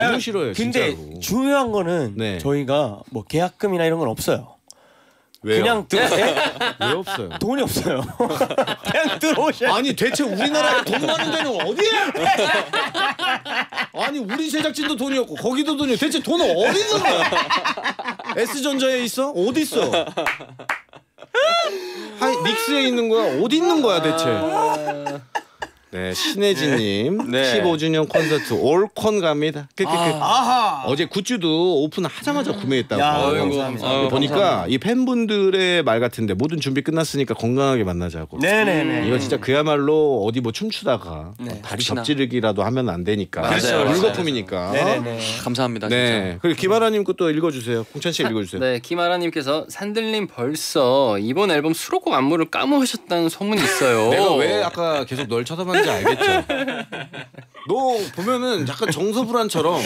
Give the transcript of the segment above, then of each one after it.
너무 싫어요. 근데 진짜로. 중요한 거는 네. 저희가 뭐 계약금이나 이런 건 없어요. 왜요? 그냥 왜 없어요? 돈이 없어요. 그냥 들어오셔야. 아니 대체 우리나라에 돈 많은 데는 어디야? 아니 우리 제작진도 돈이 없고 거기도 돈이 없고 대체 돈은 어디 있는 거야? S전자에 있어? 어디 있어? 닉스에 있는 거야? 어디 있는 거야 대체? 네, 신혜진님 네. 15주년 콘서트 올콘 갑니다. 아하. 어제 굿즈도 오픈하자마자 구매했다고. 야, 감사합니다. 감사합니다. 보니까 감사합니다. 이 팬분들의 말 같은데 모든 준비 끝났으니까 건강하게 만나자고. 네네네. 이거 진짜 그야말로 어디 뭐 춤추다가 네. 다리 혹시나. 접지르기라도 하면 안 되니까. 맞아요. 물거품이니까. 네네네. 감사합니다. 네. 그리고 김아라님 것도 읽어주세요. 공찬 씨 읽어주세요. 네, 김아라님께서 산들님 벌써 이번 앨범 수록곡 안무를 까먹으셨다는 소문이 있어요. 내가 왜 아까 계속 널 쳐다봤는지 알겠죠? 너 보면은 약간 정서불안처럼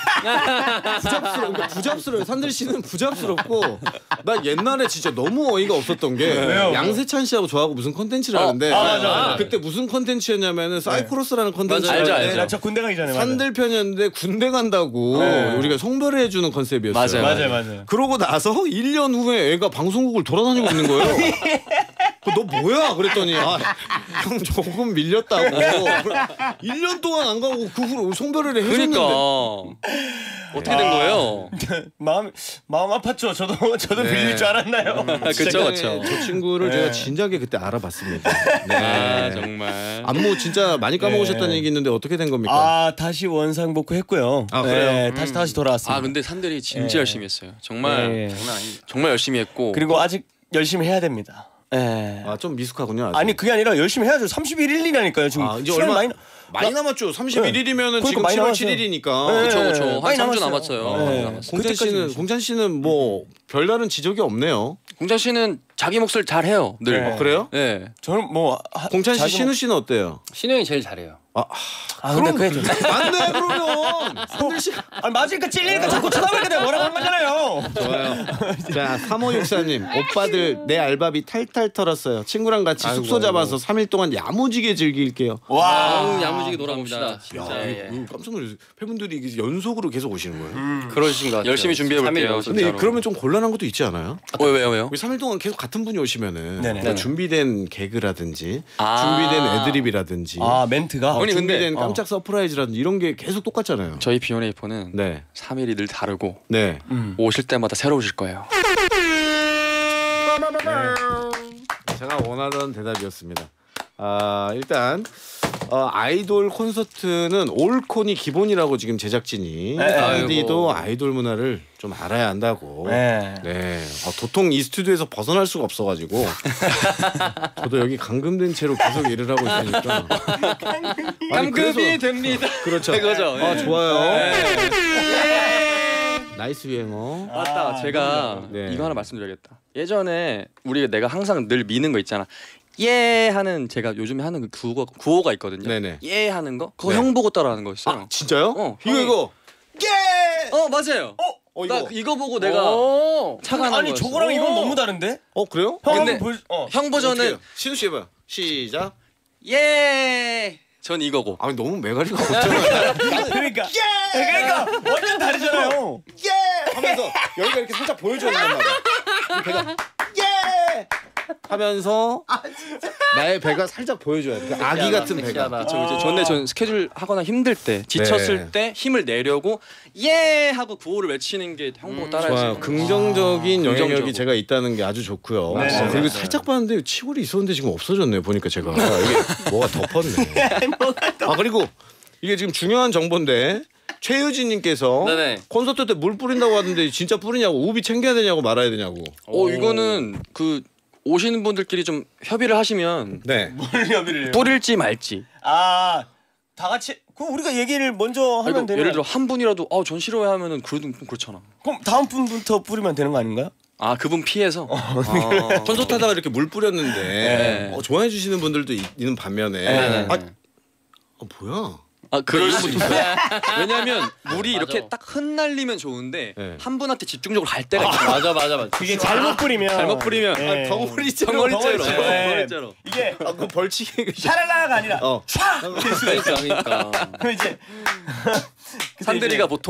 부잡스러워. 산들 씨는 부잡스럽고 나 옛날에 진짜 너무 어이가 없었던 게 양세찬 씨하고 저하고 무슨 컨텐츠를 하는데 맞아. 그때 무슨 컨텐츠였냐면은 사이코로스라는 컨텐츠 맞아요. 알죠, 네, 저 군대 가기 전에. 산들 편이었는데 군대 간다고 네. 우리가 송별을 해주는 컨셉이었어요. 맞아요. 그러고 나서 1년 후에 애가 방송국을 돌아다니고 있는 거예요. 너 뭐야? 그랬더니 형 조금 밀렸다고. 1년 동안 안 가고 그 후로 송별을 해줬는데. 그러니까 어떻게 된 거예요? 마음 아팠죠. 저도 네. 빌릴 줄 알았나요? 그쵸 그쵸. 저 친구를 네. 제가 진작에 그때 알아봤습니다. 네. 아 정말. 안무 진짜 많이 까먹으셨다는 네. 얘기 있는데 어떻게 된 겁니까? 아 다시 원상복구했고요. 아, 그래요? 네, 다시 돌아왔습니다. 아 근데 산들이 진짜 네. 열심히 했어요. 정말 네. 장난 아닙니다. 정말 열심히 했고. 그리고 아직 열심히 해야 됩니다. 네. 좀 미숙하군요. 아직. 아니 그게 아니라 열심히 해야죠. 31일이라니까요 지금. 이제 시간이 얼마 많이 남았죠. 31일이면은 그러니까 지금 많이 7월 남았어요. 7일이니까. 네. 그쵸 그쵸. 한 많이 3주 남았어요. 남았어요. 네. 남았어요. 공찬 씨는 뭐 별다른 지적이 없네요. 공찬 씨는 자기 몫을 잘 해요. 늘. 네. 그래요? 네. 저는 뭐 공찬 씨, 자기 신우 씨는 어때요? 신우 형이 제일 잘해요. 근데 그게 좀 맞네 그러면. 산들 씨. 맞으니까 찔리니까 자꾸 쳐다보니까 내가 뭐라고 한 거잖아요. 좋아요. 자, 3564님. 오빠들 내 알바비 탈탈 털었어요. 친구랑 같이 숙소 잡아서 3일 동안 야무지게 즐길게요. 와. 야무지게 놀아봅시다. 진짜. 야, 이거 깜짝 놀랐어요. 팬분들이 이게 연속으로 계속 오시는 거예요. 그러신 것 같아요. 열심히 준비해 볼게요. 삼일 근데 그러면 좀 곤란한 것도 있지 않아요? 왜요? 우리 3일 동안 계속 같은 분이 오시면은 네네. 뭐 준비된 개그라든지 아. 준비된 애드립이라든지 멘트가 아니, 근데- 준비된 깜짝 서프라이즈라든지 이런 게 계속 똑같잖아요. 저희 비욘에이포는 네. 3일이 늘 다르고 네. 오실 때마다 새로우실 거예요. 제가 원하던 대답이었습니다. 일단 아이돌 콘서트는 올콘이 기본이라고 지금 제작진이 PD도 아이돌 문화를 좀 알아야 한다고. 네. 네. 도통 이 스튜디오에서 벗어날 수가 없어가지고 저도 여기 감금된 채로 계속 일을 하고 있으니까. 아니, 그래서- 됩니다. 그렇죠. 그거죠. 좋아요. 나이스 유행어. 맞다. 제가 네. 이거 하나 말씀드려야겠다. 예전에 내가 항상 늘 미는 거 있잖아. 예 하는 제가 요즘에 하는 그 구호가 있거든요. 네네. 예 하는 거 그거 네. 형 보고 따라하는 거 있어요. 진짜요? 형이- 이거. 예! 맞아요. 이거. 나 이거 보고 내가 차가 난 아니 거였어. 저거랑 이건 너무 다른데? 그래요? 형 근데- 한번 형 버전은 신우 씨 해봐요. 시작. 예. 전 이거고. 너무 메가리가 없잖아요. 그러니까 완전 다르잖아요. 예! 하면서 여기가 이렇게 살짝 보여줘야 된단 말이야. 배가 예! 하면서 나의 배가 살짝 보여줘야 돼. 그 아기 같은 배가. 전 스케줄 하거나 힘들 때 지쳤을 때 힘을 내려고 예 하고 구호를 외치는 게 형 보고 따라할 수 좋아요. 있는 거예요. 긍정적인 영향력이 긍정적으로. 제가 있다는 게 아주 좋고요. 네, 그리고 맞아요. 살짝 봤는데 치골이 있었는데 지금 없어졌네요. 보니까 제가 이게 뭐가 덮었네. 그리고 이게 지금 중요한 정보인데 최유진님께서 네네. 콘서트 때 물 뿌린다고 하던데 진짜 뿌리냐고 우비 챙겨야 되냐고 말아야 되냐고. 이거는 그 오시는 분들끼리 좀 협의를 하시면 네. 뿌릴지 말지. 다 같이 우리가 얘기를 먼저 하면 그러니까 되는. 예를 들어 한 분이라도 전 싫어해 하면은 그래도 좀 그렇잖아. 그럼 다음 분부터 뿌리면 되는 거 아닌가요? 그분 피해서. 콘서트 하다가 이렇게 물 뿌렸는데 네. 좋아해 주시는 분들도 있는 반면에 네. 뭐야? 그럴 수 있어요. 왜냐면 물이 이렇게 딱 흩날리면 좋은데 네. 한 분한테 집중적으로 갈 때가 있어. 맞아. 그게 잘못 뿌리면 잘못 뿌리면 네. 덩어리째로 덩어리째로. 이게 그 벌칙이 샤랄라가 아니라 그러니까 그럼 이제 산들이가 보통